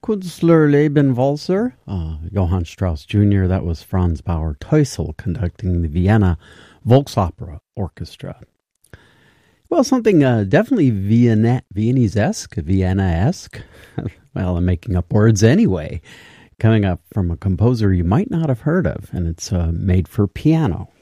Künstler Leben Walzer, Johann Strauss Jr., that was Franz Bauer Teusel conducting the Vienna Volksopera Orchestra. Well, something definitely Viennese-esque, Vienna-esque. Well, I'm making up words anyway. Coming up from a composer you might not have heard of, and it's made for piano.